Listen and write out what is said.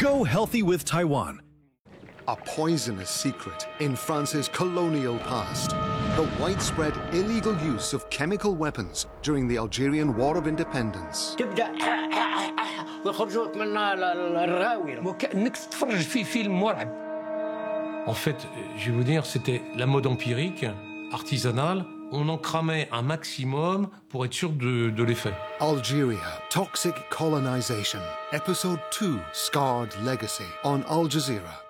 Go healthy with Taiwan. A poisonous secret in France's colonial past. The widespread illegal use of chemical weapons during the Algerian War of Independence. En fait, je vais vous dire, c'était la mode empirique, artisanale. On en cramait un maximum pour être sûr de l'effet. Algeria, Toxic Colonization. Episode 2, Scarred Legacy, on Al Jazeera.